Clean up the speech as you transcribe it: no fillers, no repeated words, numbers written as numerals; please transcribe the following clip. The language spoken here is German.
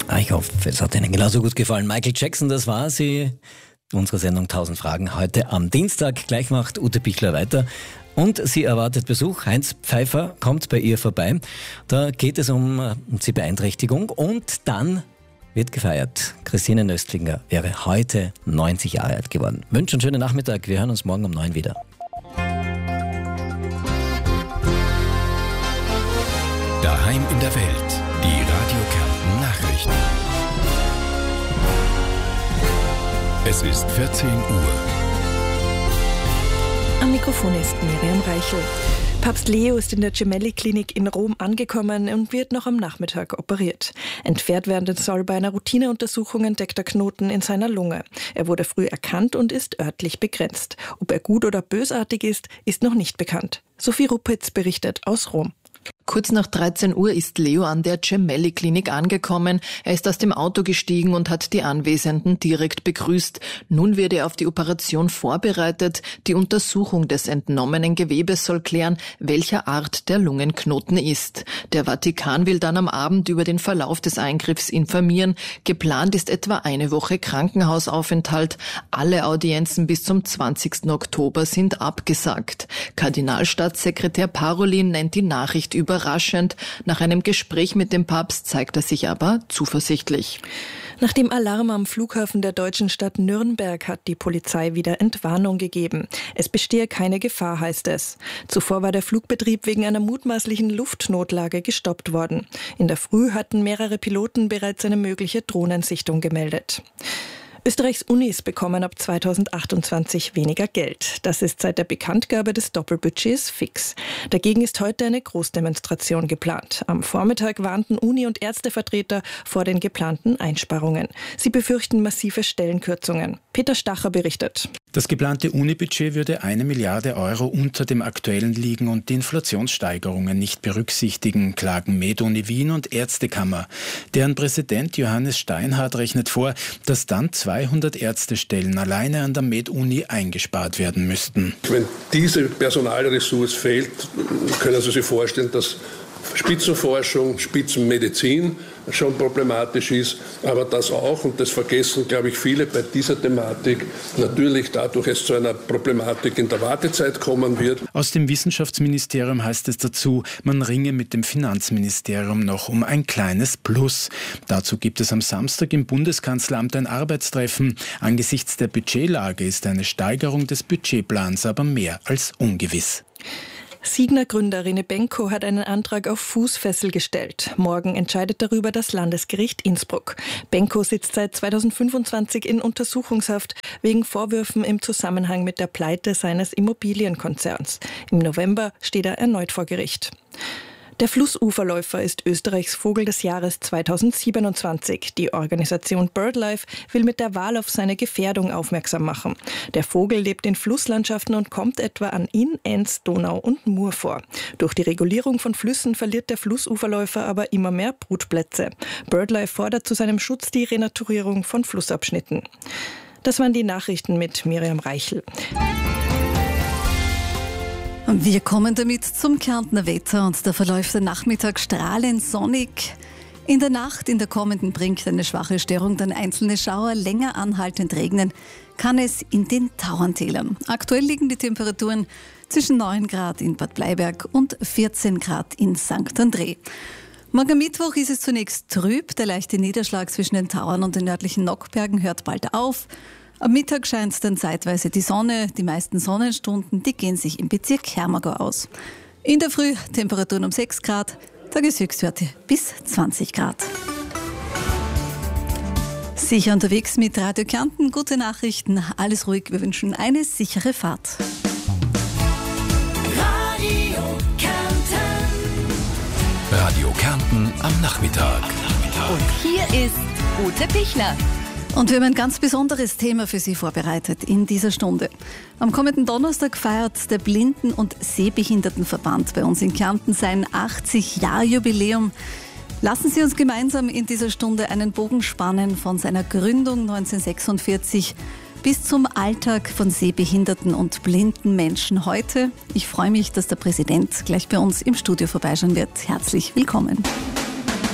Ich hoffe, es hat Ihnen genauso gut gefallen. Michael Jackson, das war sie. Unsere Sendung 1000 Fragen heute am Dienstag. Gleich macht Ute Pichler weiter. Und sie erwartet Besuch. Heinz Pfeiffer kommt bei ihr vorbei. Da geht es um Sehbeeinträchtigung. Und dann wird gefeiert. Christine Nöstlinger wäre heute 90 Jahre alt geworden. Wünsche einen schönen Nachmittag. Wir hören uns morgen um 9 wieder. Daheim in der Welt. Die Radio Kärnten Nachrichten. Es ist 14 Uhr. Am Mikrofon ist Miriam Reichel. Papst Leo ist in der Gemelli-Klinik in Rom angekommen und wird noch am Nachmittag operiert. Entfernt werden soll bei einer Routineuntersuchung entdeckter Knoten in seiner Lunge. Er wurde früh erkannt und ist örtlich begrenzt. Ob er gut oder bösartig ist, ist noch nicht bekannt. Sophie Ruppitz berichtet aus Rom. Kurz nach 13 Uhr ist Leo an der Gemelli-Klinik angekommen. Er ist aus dem Auto gestiegen und hat die Anwesenden direkt begrüßt. Nun wird er auf die Operation vorbereitet. Die Untersuchung des entnommenen Gewebes soll klären, welcher Art der Lungenknoten ist. Der Vatikan will dann am Abend über den Verlauf des Eingriffs informieren. Geplant ist etwa eine Woche Krankenhausaufenthalt. Alle Audienzen bis zum 20. Oktober sind abgesagt. Kardinalstaatssekretär Parolin nennt die Nachricht überraschend. Nach einem Gespräch mit dem Papst zeigt er sich aber zuversichtlich. Nach dem Alarm am Flughafen der deutschen Stadt Nürnberg hat die Polizei wieder Entwarnung gegeben. Es bestehe keine Gefahr, heißt es. Zuvor war der Flugbetrieb wegen einer mutmaßlichen Luftnotlage gestoppt worden. In der Früh hatten mehrere Piloten bereits eine mögliche Drohnensichtung gemeldet. Österreichs Unis bekommen ab 2028 weniger Geld. Das ist seit der Bekanntgabe des Doppelbudgets fix. Dagegen ist heute eine Großdemonstration geplant. Am Vormittag warnten Uni- und Ärztevertreter vor den geplanten Einsparungen. Sie befürchten massive Stellenkürzungen. Peter Stacher berichtet. Das geplante Uni-Budget würde 1 Milliarde Euro unter dem aktuellen liegen und die Inflationssteigerungen nicht berücksichtigen, klagen MedUni Wien und Ärztekammer. Deren Präsident Johannes Steinhardt rechnet vor, dass dann 200 Ärztestellen alleine an der MedUni eingespart werden müssten. Wenn diese Personalressource fehlt, können Sie sich vorstellen, dass Spitzenforschung, Spitzenmedizin schon problematisch ist, aber das auch, und das vergessen, glaube ich, viele bei dieser Thematik, natürlich dadurch es zu einer Problematik in der Wartezeit kommen wird. Aus dem Wissenschaftsministerium heißt es dazu, man ringe mit dem Finanzministerium noch um ein kleines Plus. Dazu gibt es am Samstag im Bundeskanzleramt ein Arbeitstreffen. Angesichts der Budgetlage ist eine Steigerung des Budgetplans aber mehr als ungewiss. Signa-Gründer Rene Benko hat einen Antrag auf Fußfessel gestellt. Morgen entscheidet darüber das Landesgericht Innsbruck. Benko sitzt seit 2025 in Untersuchungshaft wegen Vorwürfen im Zusammenhang mit der Pleite seines Immobilienkonzerns. Im November steht er erneut vor Gericht. Der Flussuferläufer ist Österreichs Vogel des Jahres 2027. Die Organisation BirdLife will mit der Wahl auf seine Gefährdung aufmerksam machen. Der Vogel lebt in Flusslandschaften und kommt etwa an Inn, Enz, Donau und Mur vor. Durch die Regulierung von Flüssen verliert der Flussuferläufer aber immer mehr Brutplätze. BirdLife fordert zu seinem Schutz die Renaturierung von Flussabschnitten. Das waren die Nachrichten mit Miriam Reichel. Wir kommen damit zum Kärntner Wetter und da verläuft der Nachmittag strahlend sonnig. In der Nacht, in der kommenden bringt eine schwache Störung dann einzelne Schauer, länger anhaltend regnen kann es in den Tauerntälern. Aktuell liegen die Temperaturen zwischen 9 Grad in Bad Bleiberg und 14 Grad in St. André. Morgen Mittwoch ist es zunächst trüb, der leichte Niederschlag zwischen den Tauern und den nördlichen Nockbergen hört bald auf. Am Mittag scheint dann zeitweise die Sonne. Die meisten Sonnenstunden, die gehen sich im Bezirk Hermagau aus. In der Früh Temperaturen um 6 Grad, Tageshöchstwerte bis 20 Grad. Sicher unterwegs mit Radio Kärnten, gute Nachrichten, alles ruhig, wir wünschen eine sichere Fahrt. Radio Kärnten. Radio Kärnten am Nachmittag. Und hier ist Ute Pichler. Und wir haben ein ganz besonderes Thema für Sie vorbereitet in dieser Stunde. Am kommenden Donnerstag feiert der Blinden- und Sehbehindertenverband bei uns in Kärnten sein 80-Jahr-Jubiläum. Lassen Sie uns gemeinsam in dieser Stunde einen Bogen spannen von seiner Gründung 1946 bis zum Alltag von sehbehinderten und blinden Menschen heute. Ich freue mich, dass der Präsident gleich bei uns im Studio vorbeischauen wird. Herzlich willkommen.